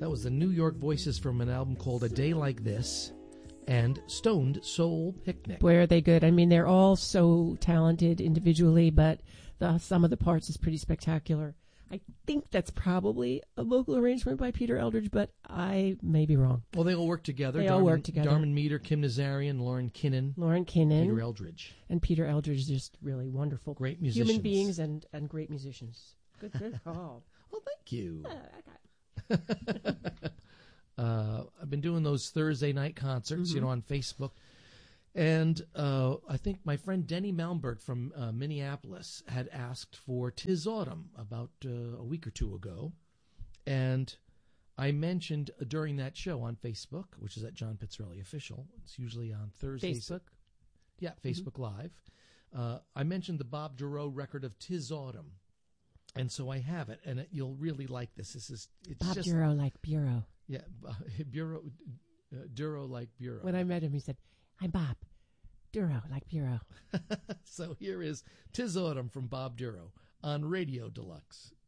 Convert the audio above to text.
That was the New York Voices from an album called A Day Like This and Stoned Soul Picnic. Boy, are they good. I mean, they're all so talented individually, but the sum of the parts is pretty spectacular. I think that's probably a vocal arrangement by Peter Eldridge, but I may be wrong. Well, they all work together. They all work together. Darman Meter, Kim Nazarian, Lauren Kinnan. Peter Eldridge. And Peter Eldridge is just really wonderful. Great musicians. Human beings and great musicians. Good call. Well, thank you. I've been doing those Thursday night concerts, on Facebook. And I think my friend Denny Malmberg from Minneapolis had asked for "'Tis Autumn" about a week or two ago. And I mentioned during that show on Facebook, which is at John Pizzarelli Official. It's usually on Thursdays. Facebook? Yeah, Facebook Live. I mentioned the Bob Duro record of "'Tis Autumn." And so I have it, and you'll really like this. It's Bob just, Duro like Bureau. Yeah, Duro like Bureau. When I met him, he said, "I'm Bob Duro like Bureau." So here is "'Tis Autumn" from Bob Duro on Radio Deluxe.